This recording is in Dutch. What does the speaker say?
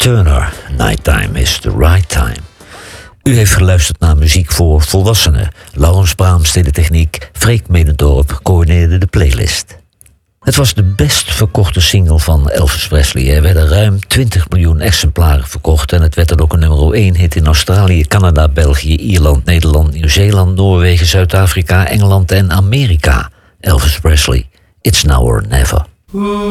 Turner, Nighttime is the Right Time. U heeft geluisterd naar muziek voor volwassenen. Laurens Braams deed de techniek, Freek Medendorp coördineerde de playlist. Het was de best verkochte single van Elvis Presley. Er werden ruim 20 miljoen exemplaren verkocht en het werd dan ook een nummer 1 hit in Australië, Canada, België, Ierland, Nederland, Nieuw-Zeeland, Noorwegen, Zuid-Afrika, Engeland en Amerika. Elvis Presley, It's Now or Never.